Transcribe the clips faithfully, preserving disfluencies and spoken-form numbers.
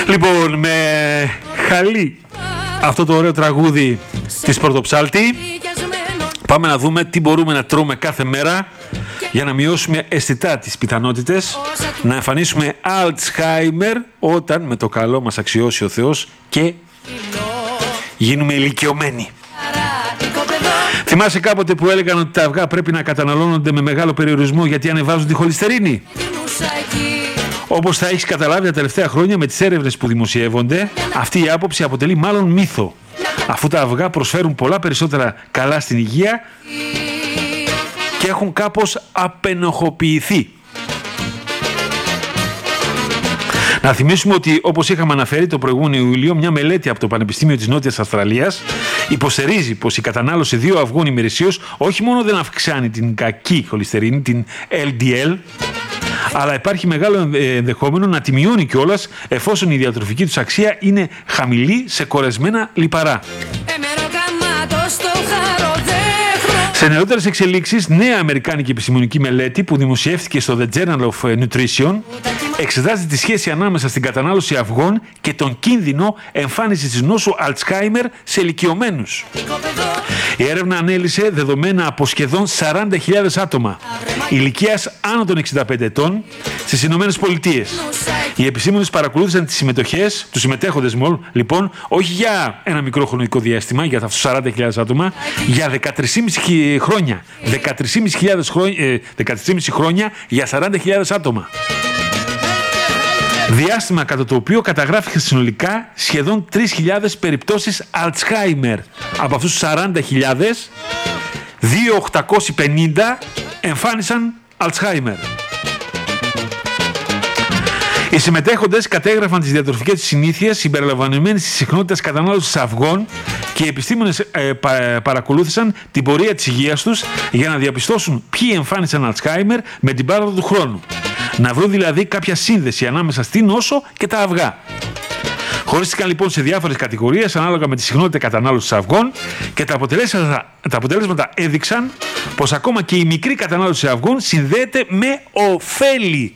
Λοιπόν, με χαλί αυτό το ωραίο τραγούδι της Πρωτοψάλτη, πάμε να δούμε τι μπορούμε να τρώμε κάθε μέρα για να μειώσουμε αισθητά τις πιθανότητες να εμφανίσουμε Alzheimer όταν με το καλό μας αξιώσει ο Θεός και γίνουμε ηλικιωμένοι. Θυμάσαι κάποτε που έλεγαν ότι τα αυγά πρέπει να καταναλώνονται με μεγάλο περιορισμό γιατί ανεβάζουν τη χολυστερίνη? Όπως θα έχεις καταλάβει τα τελευταία χρόνια με τις έρευνες που δημοσιεύονται, αυτή η άποψη αποτελεί μάλλον μύθο, αφού τα αυγά προσφέρουν πολλά περισσότερα καλά στην υγεία και έχουν κάπως απενοχοποιηθεί. Να θυμίσουμε ότι, όπως είχαμε αναφέρει το προηγούμενο Ιούλιο, μια μελέτη από το Πανεπιστήμιο της Νότιας Αυστραλίας υποστηρίζει πως η κατανάλωση δύο αυγών ημερησίως όχι μόνο δεν αυξάνει την κακή χολυστερίνη, την ελ ντι ελ, αλλά υπάρχει μεγάλο ενδεχόμενο να τη μειώνει κιόλας εφόσον η διατροφική τους αξία είναι χαμηλή σε κορεσμένα λιπαρά. Σε νεότερες εξελίξεις, νέα αμερικάνικη επιστημονική μελέτη που δημοσιεύτηκε στο The Journal of Nutrition εξετάζει τη σχέση ανάμεσα στην κατανάλωση αυγών και τον κίνδυνο εμφάνισης της νόσου Alzheimer σε ηλικιωμένους. Η έρευνα ανέλυσε δεδομένα από σχεδόν σαράντα χιλιάδες άτομα ηλικίας άνω των εξήντα πέντε ετών στις Ηνωμένες Πολιτείες. Οι επιστήμονες παρακολούθησαν τις συμμετοχές, τους συμμετέχοντες μόλ, λοιπόν, όχι για ένα μικρό χρονικό διάστημα, για αυτούς σαράντα χιλιάδες άτομα, για δεκατρία και μισό χρόνια. δεκατρία και μισό χρόνια, ε, δεκατρία και μισό χρόνια για σαράντα χιλιάδες άτομα. Διάστημα κατά το οποίο καταγράφηκαν συνολικά σχεδόν τρεις χιλιάδες περιπτώσεις Alzheimer. Από αυτούς τους σαράντα χιλιάδες, δύο χιλιάδες οκτακόσιοι πενήντα εμφάνισαν Alzheimer. Οι συμμετέχοντες κατέγραφαν τις διατροφικές τους συνήθειες συμπεριλαμβανομένης της συχνότητας κατανάλωσης αυγών και οι επιστήμονες ε, πα, παρακολούθησαν την πορεία της υγείας τους για να διαπιστώσουν ποιοι εμφάνισαν Alzheimer με την πάροδο του χρόνου. Να βρουν δηλαδή κάποια σύνδεση ανάμεσα στην νόσο και τα αυγά. Χωρίστηκαν λοιπόν σε διάφορες κατηγορίες ανάλογα με τη συχνότητα κατανάλωσης αυγών και τα αποτελέσματα, τα αποτελέσματα έδειξαν πως ακόμα και η μικρή κατανάλωση αυγών συνδέεται με ωφέλη.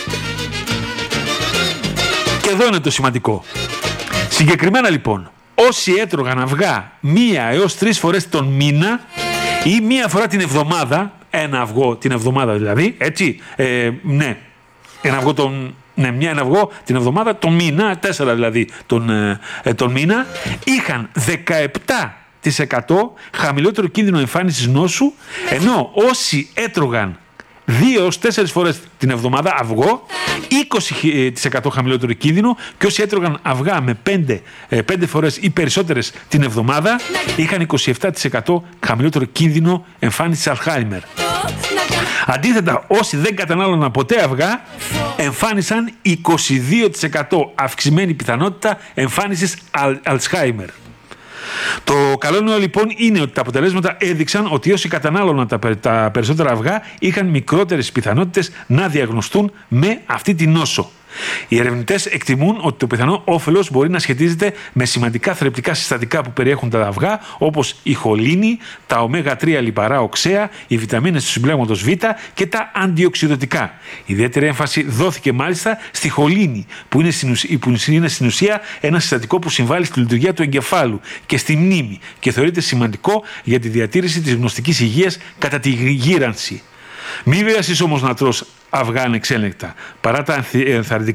Και εδώ είναι το σημαντικό. Συγκεκριμένα λοιπόν, όσοι έτρωγαν αυγά μία έως τρεις φορές τον μήνα ή μία φορά την εβδομάδα, ένα αυγό την εβδομάδα δηλαδή, έτσι, ε, ναι, ένα αυγό τον, ναι, μια, ένα αυγό την εβδομάδα, τον μήνα, τέσσερα δηλαδή τον, ε, τον μήνα, είχαν δεκαεπτά τοις εκατό χαμηλότερο κίνδυνο εμφάνισης νόσου, ενώ όσοι έτρωγαν δύο έως τέσσερις φορές την εβδομάδα αυγό, είκοσι τοις εκατό χαμηλότερο κίνδυνο, και όσοι έτρωγαν αυγά με πέντε φορές ή περισσότερες την εβδομάδα είχαν είκοσι επτά τοις εκατό χαμηλότερο κίνδυνο εμφάνισης Alzheimer. Αντίθετα, όσοι δεν κατανάλωναν ποτέ αυγά εμφάνισαν είκοσι δύο τοις εκατό αυξημένη πιθανότητα εμφάνισης Alzheimer. Το καλό νέο λοιπόν είναι ότι τα αποτελέσματα έδειξαν ότι όσοι κατανάλωναν τα, τα περισσότερα αυγά είχαν μικρότερες πιθανότητες να διαγνωστούν με αυτή τη νόσο. Οι ερευνητές εκτιμούν ότι το πιθανό όφελος μπορεί να σχετίζεται με σημαντικά θρεπτικά συστατικά που περιέχουν τα αυγά, όπως η χολίνη, τα ομέγα τρία λιπαρά οξέα, οι βιταμίνες του συμπλέγματος Β και τα αντιοξυδωτικά. Ιδιαίτερη έμφαση δόθηκε μάλιστα στη χολίνη, που είναι στην ουσία, που είναι στην ουσία ένα συστατικό που συμβάλλει στη λειτουργία του εγκεφάλου και στη μνήμη και θεωρείται σημαντικό για τη διατήρηση της γνωστικής υγείας κατά τη γύρανση. Μη βιαστείς όμως να τρως αυγά ανεξέλεγκτα. Παρά τα ενθαρρυντικά